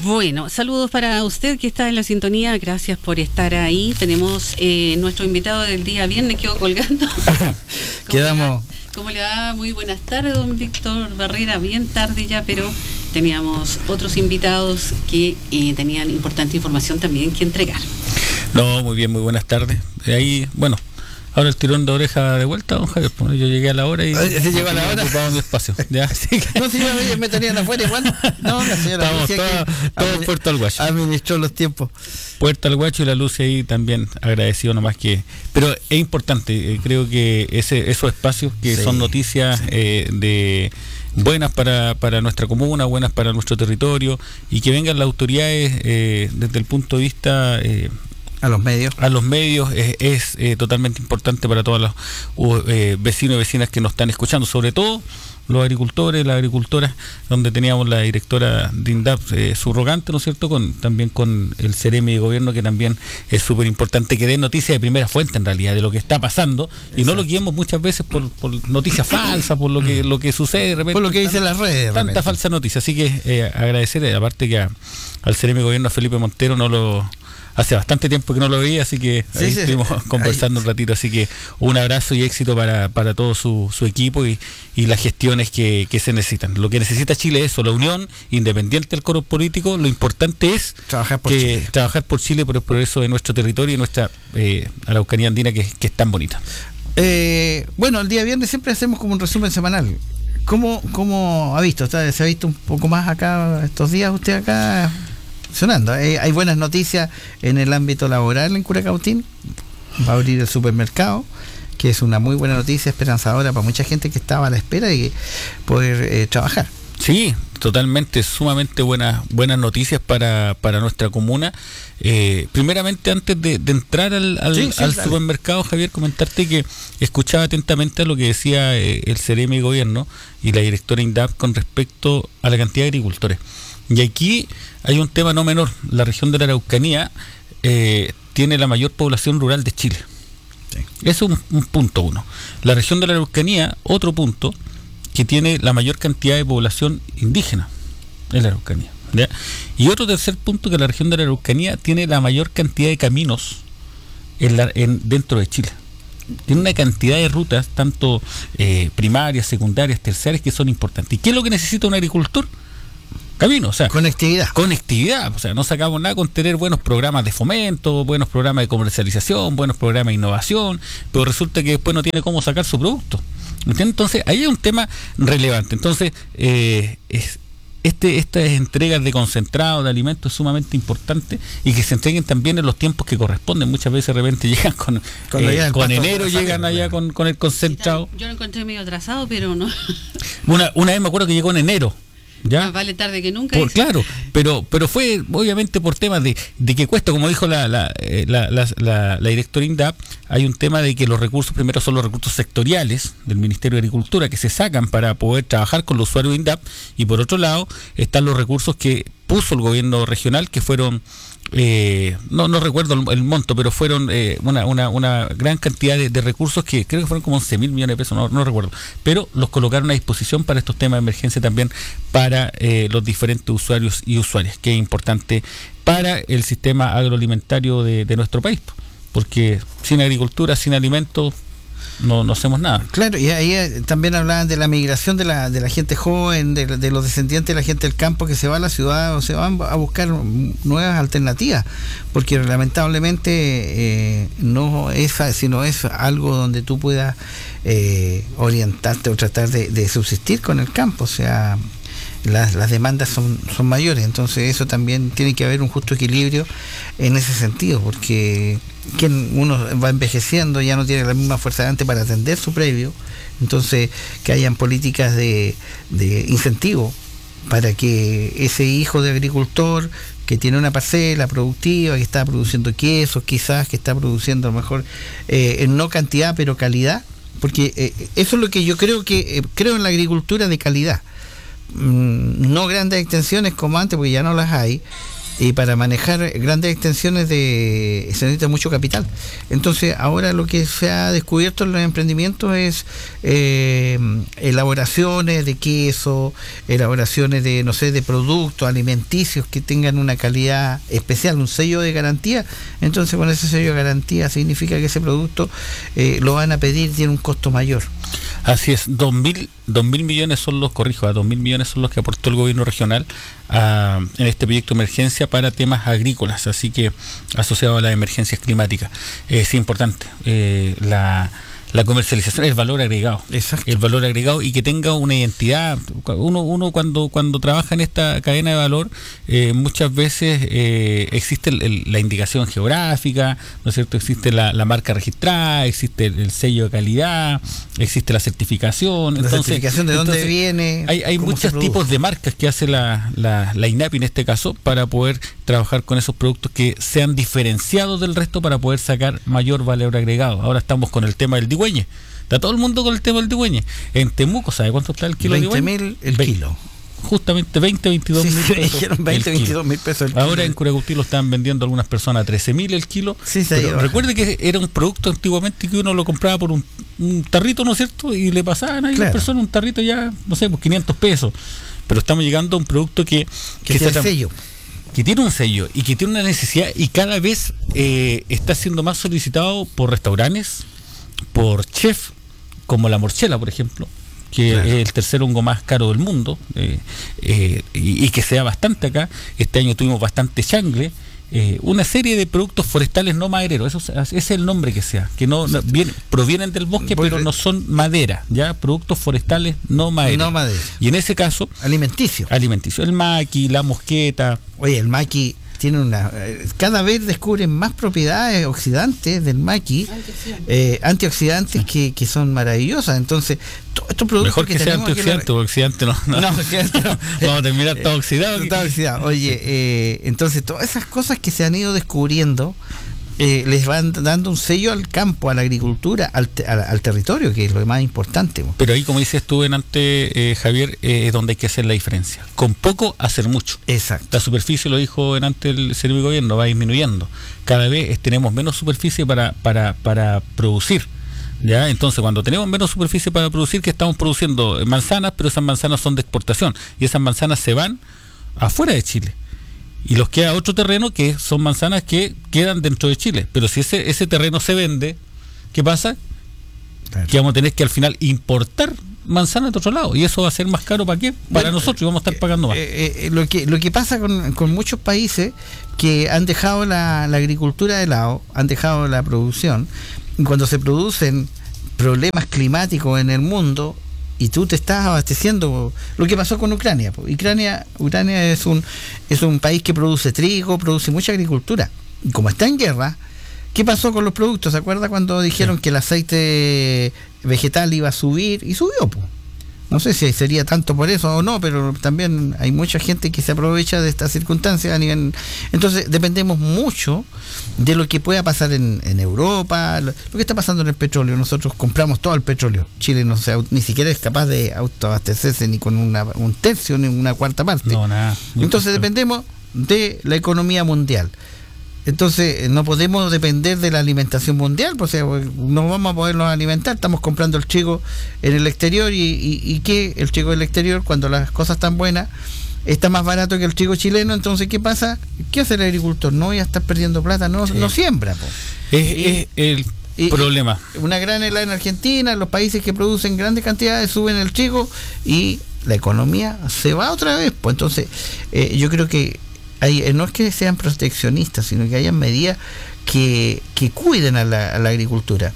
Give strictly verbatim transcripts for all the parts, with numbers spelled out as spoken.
Bueno, saludos para usted que está en la sintonía, gracias por estar ahí. Tenemos eh, nuestro invitado del día viernes, quedó colgando. Quedamos. ¿Cómo le va? Muy buenas tardes, don Víctor Barrera, bien tarde ya, pero teníamos otros invitados que eh, tenían importante información también que entregar. No, muy bien, muy buenas tardes. Ahí, bueno, ahora el tirón de oreja de vuelta, don Javier. Yo llegué a la hora y... ¿Se llegó a la hora? Ocupado mi espacio. ¿Ya? Así que... No, señora, me tenían afuera igual. No, la señora Estamos Lucia todos, que todos Puerto al Guacho. administró los tiempos. Puerto al Guacho y la Lucia ahí también agradecido nomás que... Pero es importante, eh, creo que ese esos espacios que Sí, son noticias sí. eh, de... buenas para, para nuestra comuna, buenas para nuestro territorio, y que vengan las autoridades eh, desde el punto de vista eh, A los medios. a los medios es, es eh, totalmente importante para todos los uh, eh, vecinos y vecinas que nos están escuchando, sobre todo los agricultores, las agricultoras, donde teníamos la directora de INDAP eh, subrogante, ¿no es cierto?, con también con el Ceremi de Gobierno, que también es súper importante que den noticias de primera fuente en realidad de lo que está pasando. Exacto. Y no lo guiemos muchas veces por, por noticias falsas, por lo que lo que sucede de repente, por lo que dicen las redes, tanta falsa noticia. Así que eh, agradecer, eh, aparte que a, al Ceremi de Gobierno, a Felipe Montero, no lo hace bastante tiempo que no lo veía, así que sí, ahí sí, estuvimos sí. conversando un ratito, así que un abrazo y éxito para, para todo su, su equipo y, y las gestiones que, que se necesitan. Lo que necesita Chile es eso, la unión, independiente del color político. Lo importante es trabajar por que, Chile. trabajar por Chile, por el progreso de nuestro territorio y nuestra eh, Araucanía andina, que, que es tan bonita. Eh, bueno, el día viernes siempre hacemos como un resumen semanal. ¿Cómo, cómo ha visto? ¿Se ha visto un poco más acá estos días usted acá? Sonando. Eh, hay buenas noticias en el ámbito laboral en Curacautín. Va a abrir el supermercado, que es una muy buena noticia, esperanzadora para mucha gente que estaba a la espera de poder eh, trabajar. Sí, totalmente, sumamente buenas buenas noticias para, para nuestra comuna. Eh, primeramente, antes de, de entrar al, al, sí, sí, al claro. supermercado, Javier, comentarte que escuchaba atentamente a lo que decía eh, el Ceremi de Gobierno y la directora INDAP con respecto a la cantidad de agricultores. Y aquí hay un tema no menor. La región de la Araucanía eh, tiene la mayor población rural de Chile. Sí. Eso es un, un punto uno. La región de la Araucanía, otro punto, que tiene la mayor cantidad de población indígena en la Araucanía, ¿ya? Y otro tercer punto, que la región de la Araucanía tiene la mayor cantidad de caminos en la, en, dentro de Chile. Tiene una cantidad de rutas, tanto eh, primarias, secundarias, terciarias, que son importantes. ¿Y qué es lo que necesita un agricultor? Camino, o sea, conectividad. Conectividad, o sea, no sacamos nada con tener buenos programas de fomento, buenos programas de comercialización, buenos programas de innovación, pero resulta que después no tiene cómo sacar su producto. ¿Entiendes? Entonces, ahí hay un tema relevante. Entonces, eh, es, este estas entregas de concentrado, de alimentos, es sumamente importante, y que se entreguen también en los tiempos que corresponden. Muchas veces de repente llegan con, eh, con enero, llegan allá con, con el concentrado. Yo lo encontré medio atrasado, pero no. Una, una vez me acuerdo que llegó en enero. ¿Ya? Más vale tarde que nunca. Por, claro, pero pero fue obviamente por temas de, de que cuesta, como dijo la la, la, la, la, la directora INDAP, hay un tema de que los recursos primero son los recursos sectoriales del Ministerio de Agricultura que se sacan para poder trabajar con los usuarios de INDAP, y por otro lado están los recursos que puso el gobierno regional, que fueron eh, no no recuerdo el, el monto, pero fueron eh, una, una, una gran cantidad de, de recursos, que creo que fueron como once mil millones de pesos, no, no recuerdo, pero los colocaron a disposición para estos temas de emergencia también para eh, los diferentes usuarios y usuarias, que es importante para el sistema agroalimentario de, de nuestro país, porque sin agricultura, sin alimentos, no, no hacemos nada. Claro, y ahí eh, también hablaban de la migración de la, de la gente joven, de, de los descendientes de la gente del campo que se va a la ciudad o se van a buscar nuevas alternativas, porque lamentablemente eh, no es, sino es algo donde tú puedas eh, orientarte o tratar de, de subsistir con el campo, o sea, las, las demandas son, son mayores, entonces eso también tiene que haber un justo equilibrio en ese sentido, porque quien uno va envejeciendo ya no tiene la misma fuerza de antes para atender su previo, entonces que hayan políticas de, de incentivo para que ese hijo de agricultor que tiene una parcela productiva, que está produciendo quesos quizás, que está produciendo a lo mejor eh, en no cantidad pero calidad, porque eh, eso es lo que yo creo que eh, creo en la agricultura de calidad, mm, no grandes extensiones como antes porque ya no las hay, y para manejar grandes extensiones de se necesita mucho capital. Entonces ahora lo que se ha descubierto en los emprendimientos es eh, elaboraciones de queso, elaboraciones de, no sé, de productos alimenticios que tengan una calidad especial, un sello de garantía. Entonces con ese sello de garantía significa que ese producto eh, lo van a pedir, tiene un costo mayor. Así es, dos mil, dos mil millones son los, corrijo, a dos mil millones son los que aportó el gobierno regional a, en este proyecto de emergencia para temas agrícolas, así que asociado a las emergencias climáticas. Eh, es importante eh, la, la comercialización, el valor agregado. Exacto. El valor agregado y que tenga una identidad. Uno, uno cuando, cuando trabaja en esta cadena de valor, eh, muchas veces eh, existe el, el, la indicación geográfica, ¿no es cierto? Existe la, la marca registrada, existe el, el sello de calidad, existe la certificación. La entonces, certificación de dónde entonces, viene. Hay, hay muchos tipos de marcas que hace la, la, la INAPI en este caso para poder trabajar con esos productos que sean diferenciados del resto para poder sacar mayor valor agregado. Ahora estamos con el tema del digüeñe. Está todo el mundo con el tema del digüeñe. En Temuco, ¿sabe cuánto está el kilo de digüeñe? veinte mil el kilo. Justamente veinte, veintidós mil sí, pesos. dijeron veinte, veintidós mil pesos el kilo. Ahora en Curacutí lo están vendiendo algunas personas a trece mil el kilo. Sí, se pero recuerde que era un producto antiguamente que uno lo compraba por un, un tarrito, ¿no es cierto? Y le pasaban a claro. las personas un tarrito ya, no sé, por quinientos pesos. Pero estamos llegando a un producto que... Que, que tiene sello. Que tiene un sello y que tiene una necesidad y cada vez eh, está siendo más solicitado por restaurantes, por chefs, como la Morchela, por ejemplo, que claro. es el tercer hongo más caro del mundo, eh, eh, y, y que se da bastante acá. Este año tuvimos bastante changle, eh, una serie de productos forestales no madereros, eso ese es el nombre que sea, que no, no viene, provienen del bosque, pero no son madera, ya productos forestales no madereros. No madera. Y en ese caso, alimenticio. Alimenticio, el maqui, la mosqueta. Oye, el maqui tiene una, cada vez descubren más propiedades oxidantes del maqui, antioxidantes, eh, antioxidantes que, que son maravillosas. Entonces, todos estos productos mejor que, que sea antioxidante, o oxidante no, no, no, oxidante no. Vamos a terminar todo oxidado. Todo oxidado. Oye, eh, entonces todas esas cosas que se han ido descubriendo eh, les van dando un sello al campo, a la agricultura, al, te, al, al territorio, que es lo más importante. Pero ahí, como dices tú delante, eh, Javier, eh, es donde hay que hacer la diferencia. Con poco, hacer mucho. Exacto. La superficie, lo dijo delante el Servicio de Gobierno, va disminuyendo. Cada vez tenemos menos superficie para, para, para producir. ¿Ya? Entonces, cuando tenemos menos superficie para producir, que estamos produciendo manzanas, pero esas manzanas son de exportación. Y esas manzanas se van afuera de Chile. Y los queda otro terreno que son manzanas que quedan dentro de Chile. Pero si ese, ese terreno se vende, ¿qué pasa? Claro. Que vamos a tener que al final importar manzanas de otro lado. Y eso va a ser más caro ¿para qué? Para bueno, nosotros, y vamos a estar pagando más. Eh, eh, lo que lo que pasa con, con muchos países que han dejado la, la agricultura de lado, han dejado la producción, y cuando se producen problemas climáticos en el mundo, y tú te estás abasteciendo, lo que pasó con Ucrania. Ucrania, Ucrania es un es un país que produce trigo, produce mucha agricultura. Y como está en guerra, ¿qué pasó con los productos? ¿Se acuerda cuando dijeron sí. que el aceite vegetal iba a subir? Y subió, pues. No sé si sería tanto por eso o no, pero también hay mucha gente que se aprovecha de estas circunstancias a nivel... Entonces dependemos mucho de lo que pueda pasar en, en Europa, lo, lo que está pasando en el petróleo. Nosotros compramos todo el petróleo. Chile no se, ni siquiera es capaz de autoabastecerse ni con una, un tercio ni una cuarta parte. No, nada. Entonces dependemos de la economía mundial. Entonces no podemos depender de la alimentación mundial, pues, o sea, no vamos a podernos alimentar, estamos comprando el trigo en el exterior y, y, y que el trigo del exterior, cuando las cosas están buenas, está más barato que el trigo chileno. Entonces, ¿qué pasa? ¿Qué hace el agricultor? No voy a estar perdiendo plata, no, sí. no siembra. Pues. Es, y, es el y, problema. Una gran helada en Argentina, los países que producen grandes cantidades suben el trigo y la economía se va otra vez. Pues entonces, eh, yo creo que Hay, no es que sean proteccionistas, sino que hayan medidas que, que cuiden a la, a la agricultura.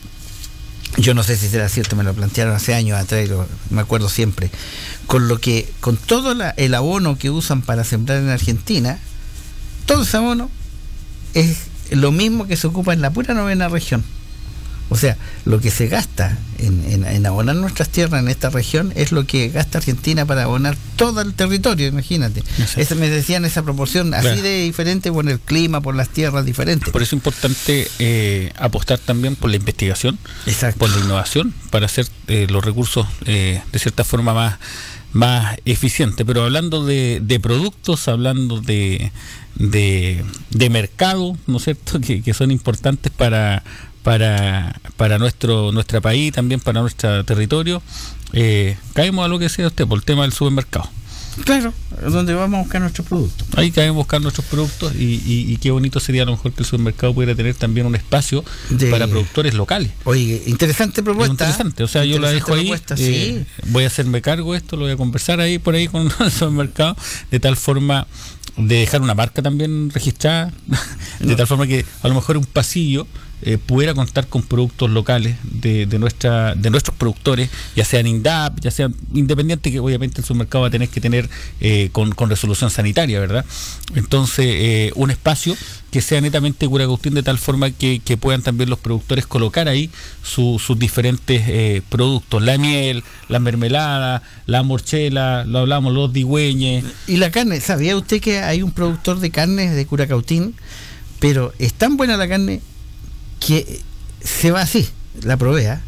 Yo no sé si será cierto, me lo plantearon hace años atrás, lo, me acuerdo siempre. Con lo que, con todo la, el abono que usan para sembrar en Argentina, todo ese abono es lo mismo que se ocupa en la pura novena región. O sea, lo que se gasta en, en, en abonar nuestras tierras en esta región es lo que gasta Argentina para abonar todo el territorio, imagínate. No sé. Ese, me decían esa proporción así claro. de diferente por el clima, por las tierras diferentes. Por eso es importante eh, apostar también por la investigación, Exacto. por la innovación, para hacer eh, los recursos eh, de cierta forma más más eficiente. Pero hablando de, de productos, hablando de, de, de mercado, ¿no es cierto?, que, que son importantes para para para nuestro nuestro país, también para nuestro territorio, eh, caemos a lo que decía usted por el tema del supermercado. Claro, donde vamos a buscar nuestros productos. Ahí caemos a buscar nuestros productos y, y, y qué bonito sería a lo mejor que el supermercado pudiera tener también un espacio de, para productores locales. Oye, interesante propuesta. Es interesante, o sea, yo la dejo ahí, eh, sí. Voy a hacerme cargo de esto, lo voy a conversar ahí por ahí con el supermercado, de tal forma de dejar una marca también registrada, de no. tal forma que a lo mejor un pasillo Eh, pudiera contar con productos locales de, de nuestra de nuestros productores, ya sean INDAP, ya sean independientes, que obviamente el supermercado va a tener que tener eh, con, con resolución sanitaria, ¿verdad? Entonces, eh, un espacio que sea netamente Curacautín, de tal forma que, que puedan también los productores colocar ahí su, sus diferentes eh, productos, la miel, la mermelada, la morchela, lo hablamos, los digüeñes. Y la carne, ¿sabía usted que hay un productor de carnes de Curacautín? Pero es tan buena la carne que se va así, la probé, ¿eh?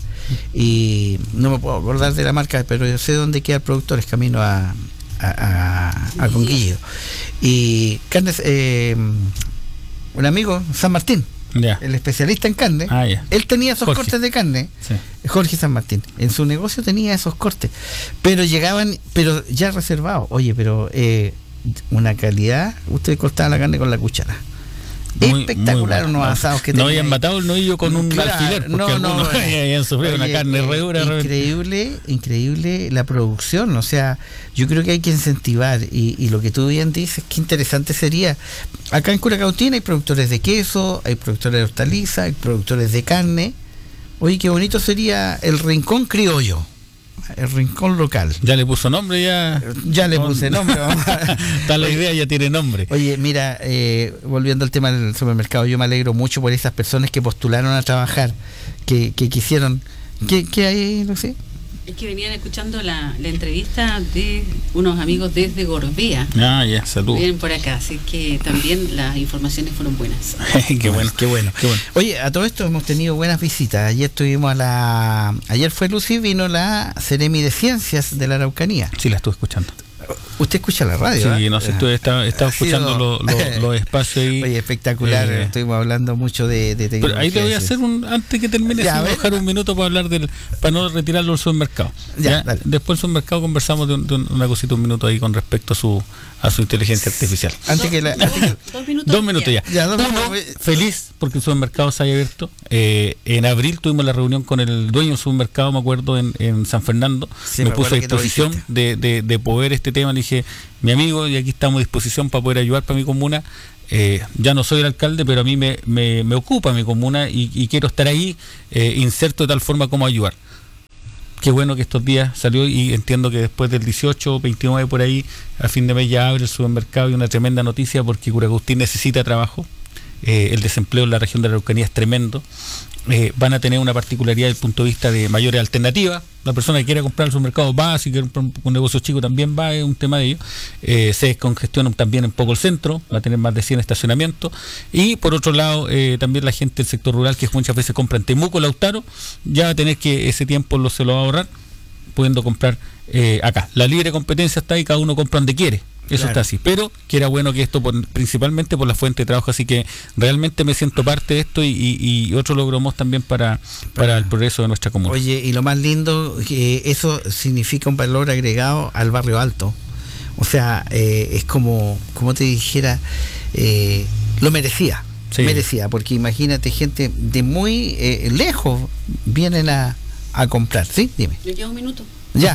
Y no me puedo acordar de la marca, pero yo sé dónde queda el productor, es camino a a, a, a Conquillo. Y carnes, eh, un amigo, San Martín, yeah. el especialista en carne, ah, yeah. él tenía esos Jorge. cortes de carne, sí. Jorge San Martín, en su negocio tenía esos cortes, pero llegaban, pero ya reservados. Oye, pero eh, una calidad, usted cortaba la carne con la cuchara. Muy, espectacular, muy unos asados que no habían matado el novillo con un claro, alfiler, porque no, algunos no, habían sufrido oye, una carne eh, re dura. Increíble, increíble la producción, o sea, yo creo que hay que incentivar, y, y lo que tú bien dices, qué interesante sería. Acá en Curacautín hay productores de queso, hay productores de hortaliza, hay productores de carne. Oye, qué bonito sería el rincón criollo, el rincón local. Ya le puso nombre, ya. Ya le puse nombre. Está la idea, ya tiene nombre. Oye, mira, eh, volviendo al tema del supermercado, yo me alegro mucho por esas personas que postularon a trabajar, que, que quisieron. ¿Qué, qué hay, no sé? Es que venían escuchando la, la entrevista de unos amigos desde Gorbea. Ah, ya, saludos. Vienen por acá, así que también las informaciones fueron buenas. qué bueno, qué bueno, qué bueno. Oye, a todo esto hemos tenido buenas visitas. Ayer estuvimos a la... Ayer fue Lucy, vino la Seremi de Ciencias de la Araucanía. Sí, la estuve escuchando. Usted escucha la radio, sí, ¿eh? no sé, estuve, estaba, estaba escuchando los lo, lo espacios ahí. Oye, espectacular, eh, estuvimos hablando mucho de, de tecnología. Pero ahí le voy a hacer un, antes que termine, ya, dejar un minuto para hablar del, para no retirarlo del supermercado. Ya, ¿ya? Después del supermercado conversamos de, un, de una cosita, un minuto ahí con respecto a su a su inteligencia artificial. Antes que la, antes que, dos minutos, dos minutos ya. ya dos Uno, minutos. Feliz porque el supermercado se haya abierto. Eh, en abril tuvimos la reunión con el dueño del supermercado, me acuerdo, en, en San Fernando. Sí, me, me puso a disposición de, de, de poder este tema. Le dije, mi amigo, y aquí estamos a disposición para poder ayudar para mi comuna. Eh, ya no soy el alcalde, pero a mí me, me, me ocupa mi comuna y, y quiero estar ahí eh, inserto de tal forma como ayudar. Qué bueno que estos días salió, y entiendo que después del dieciocho, veintinueve por ahí, a fin de mes ya abre el supermercado, y una tremenda noticia porque Curacautín necesita trabajo. Eh, el desempleo en la región de la Araucanía es tremendo. Eh, van a tener una particularidad desde el punto de vista de mayores alternativas. La persona que quiera comprar el supermercado va, si quiere comprar un negocio chico también va, es un tema de ello. Eh, se descongestiona también un poco el centro, va a tener más de cien estacionamientos. Y por otro lado, eh, también la gente del sector rural, que muchas veces compra en Temuco, Lautaro, ya va a tener que ese tiempo lo, se lo va a ahorrar, pudiendo comprar eh, acá. La libre competencia está ahí, cada uno compra donde quiere. Eso claro. Está así, pero que era bueno que esto, por, principalmente por la fuente de trabajo, así que realmente me siento parte de esto, y, y, y otro logro más también para, para el progreso de nuestra comunidad. Oye, y lo más lindo, que eso significa un valor agregado al barrio alto. O sea, eh, es como, como te dijera, eh, lo merecía, sí. merecía, porque imagínate, gente de muy eh, lejos vienen a, a comprar, ¿sí? Dime. Yo llevo un minuto. Ya,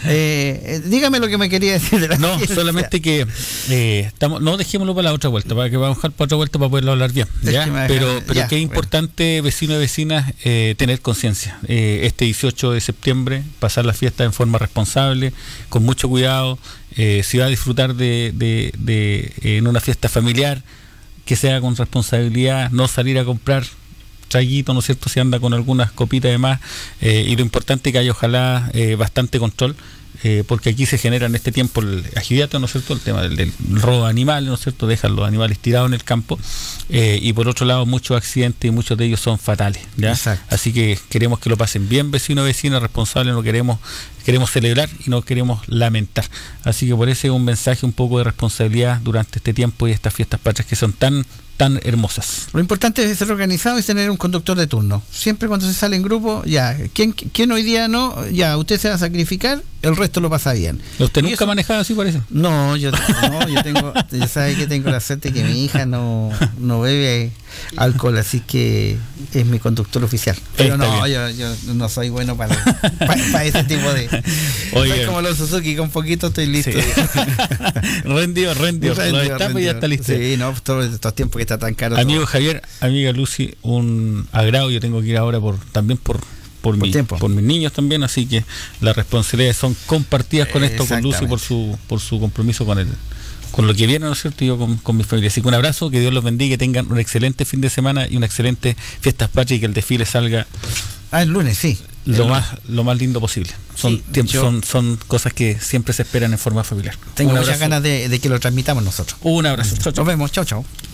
eh, dígame lo que me quería decir de la No, ciencia. Solamente que eh, estamos, no dejémoslo para la otra vuelta, para que vamos a dejar para otra vuelta para poderlo hablar bien, ¿ya? Es que pero dejar, pero ya, que es importante, bueno. Vecinos y vecinas, eh, tener conciencia. Eh, este dieciocho de septiembre, pasar la fiesta en forma responsable, con mucho cuidado. Eh, si va a disfrutar de, de, de eh, en una fiesta familiar, que sea con responsabilidad, no salir a comprar traguito, ¿no es cierto?, si anda con algunas copitas de más, eh, y lo importante es que haya ojalá eh, bastante control eh, porque aquí se genera en este tiempo el ajidato, ¿no es cierto?, el tema del, del robo de animales, ¿no es cierto?, dejan los animales tirados en el campo, eh, y por otro lado muchos accidentes y muchos de ellos son fatales, ¿ya? Exacto. Así que queremos que lo pasen bien, vecinos, vecinas, responsables, no queremos, queremos celebrar y no queremos lamentar. Así que por eso es un mensaje un poco de responsabilidad durante este tiempo y estas fiestas patrias que son tan tan hermosas. Lo importante es ser organizado y tener un conductor de turno. Siempre cuando se sale en grupo, ya, ¿quién, quién hoy día no? Ya, usted se va a sacrificar, el resto lo pasa bien. ¿Usted Y nunca eso- ha manejado así, parece? No, yo, no, yo tengo, ya sabe que tengo la suerte que mi hija no, no bebe alcohol, así que es mi conductor oficial. Pero Está no, bien. yo, yo no soy bueno para, para, para ese tipo de... Oigan. Soy como los Suzuki, con poquito estoy listo. Sí. rendido, rendido, lo Rendido, destapa y ya rendido. está listo. Sí, no, todos estos tiempos que está tan caro. Amigo todo. Javier, amiga Lucy, un agrado. Yo tengo que ir ahora por también por por, Por mi, tiempo. por mis niños también, así que las responsabilidades son compartidas con esto, con Lucy por su por su compromiso con el con lo que viene, ¿no es cierto? Y yo con, con mi familia. Así que un abrazo, que Dios los bendiga, que tengan un excelente fin de semana y una excelente fiestas patrias y que el desfile salga Ah, el lunes, sí. lo El- más lo más lindo posible. Son Sí, tiempos, yo- son son cosas que siempre se esperan en forma familiar. Tengo un muchas abrazo. ganas de, de que lo transmitamos nosotros. Un abrazo. Chao, chao. Nos vemos, chao, chao.